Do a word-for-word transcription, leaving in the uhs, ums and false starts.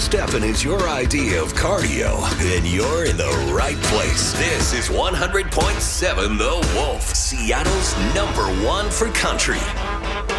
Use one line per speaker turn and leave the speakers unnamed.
two-stepping is your idea of cardio, then you're in the right place. This is one hundred point seven The Wolf, Seattle's number one for country.